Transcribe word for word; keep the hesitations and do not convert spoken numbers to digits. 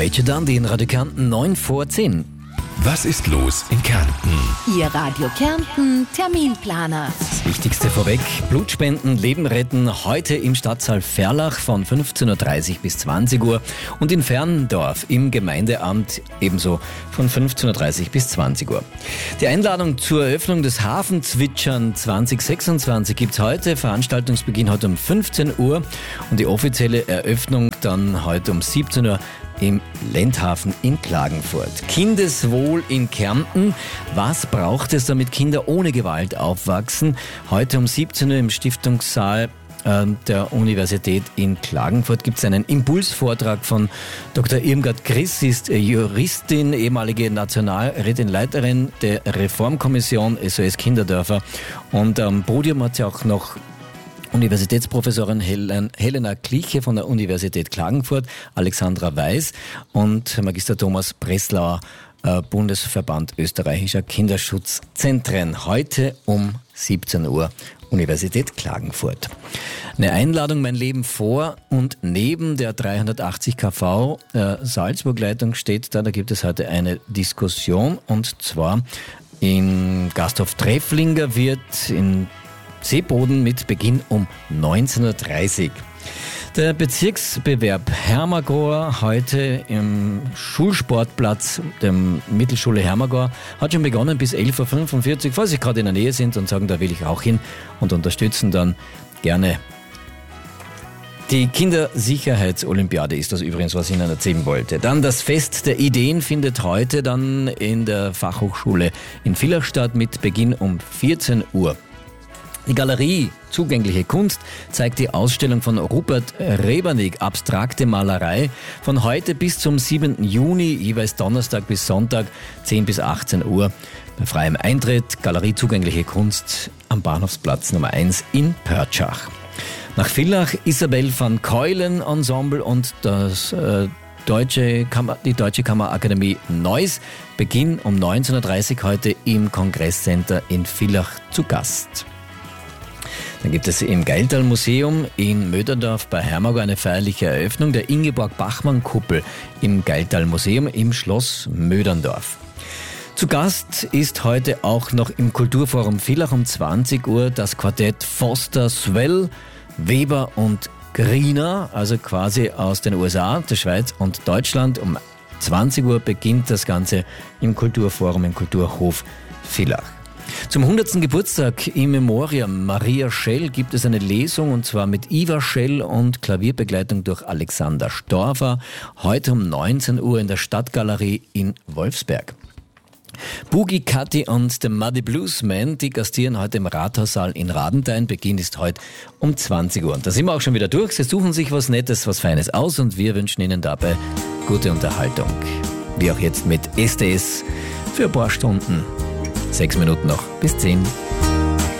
Major Dundee in Radio Kärnten, neun vor zehn. Was ist los in Kärnten? Ihr Radio Kärnten Terminplaner. Das Wichtigste vorweg, Blutspenden, Leben retten, heute im Stadtsaal Ferlach von fünfzehn Uhr dreißig bis zwanzig Uhr und in Ferndorf im Gemeindeamt ebenso von fünfzehn Uhr dreißig bis zwanzig Uhr. Die Einladung zur Eröffnung des Hafenzwitschern zwanzig sechsundzwanzig gibt's heute, Veranstaltungsbeginn heute um fünfzehn Uhr und die offizielle Eröffnung dann heute um siebzehn Uhr im Lendhafen in Klagenfurt. Kindeswohl in Kärnten. Was braucht es, damit Kinder ohne Gewalt aufwachsen? Heute um siebzehn Uhr im Stiftungssaal äh, der Universität in Klagenfurt gibt es einen Impulsvortrag von Doktor Irmgard Griss. Sie ist Juristin, ehemalige Nationalrätin, Leiterin der Reformkommission S O S Kinderdörfer. Und am Podium hat sie auch noch Universitätsprofessorin Helen, Helena Kliche von der Universität Klagenfurt, Alexandra Weiß und Magister Thomas Breslauer, äh, Bundesverband österreichischer Kinderschutzzentren. Heute um siebzehn Uhr, Universität Klagenfurt. Eine Einladung, mein Leben vor und neben der dreihundertachtzig Kilovolt äh, Salzburg-Leitung steht da. Da gibt es heute eine Diskussion und zwar in Gasthof Trefflinger wird in Seeboden mit Beginn um neunzehn Uhr dreißig. Der Bezirksbewerb Hermagor heute im Schulsportplatz der Mittelschule Hermagor hat schon begonnen bis elf Uhr fünfundvierzig. Falls Sie gerade in der Nähe sind und sagen, da will ich auch hin und unterstützen, dann gerne. Die Kindersicherheitsolympiade ist das übrigens, was ich Ihnen erzählen wollte. Dann das Fest der Ideen findet heute dann in der Fachhochschule in Villach statt mit Beginn um vierzehn Uhr. Die Galerie Zugängliche Kunst zeigt die Ausstellung von Rupert Rebernig, Abstrakte Malerei, von heute bis zum siebten Juni, jeweils Donnerstag bis Sonntag, zehn bis achtzehn Uhr. Bei freiem Eintritt, Galerie Zugängliche Kunst am Bahnhofsplatz Nummer eins in Pörtschach. Nach Villach Isabel van Keulen Ensemble und das äh, Deutsche Kammer, die Deutsche Kammerakademie Neuss. Beginn um neunzehn Uhr dreißig heute im Kongresscenter in Villach zu Gast. Dann gibt es im Geiltal-Museum in Möderndorf bei Hermagor eine feierliche Eröffnung der Ingeborg-Bachmann-Kuppel im Geiltal-Museum im Schloss Möderndorf. Zu Gast ist heute auch noch im Kulturforum Villach um zwanzig Uhr das Quartett Foster Swell, Weber und Griener, also quasi aus den U S A, der Schweiz und Deutschland. Um zwanzig Uhr beginnt das Ganze im Kulturforum im Kulturhof Villach. Zum hundertsten Geburtstag im Memoriam Maria Schell gibt es eine Lesung und zwar mit Iva Schell und Klavierbegleitung durch Alexander Storfer. Heute um neunzehn Uhr in der Stadtgalerie in Wolfsberg. Boogie Cutty und The Muddy Bluesmen, die gastieren heute im Rathaussaal in Radenthein. Beginn ist heute um zwanzig Uhr. Und da sind wir auch schon wieder durch. Sie suchen sich was Nettes, was Feines aus und wir wünschen Ihnen dabei gute Unterhaltung. Wie auch jetzt mit S T S für ein paar Stunden. Sechs Minuten noch bis zehn.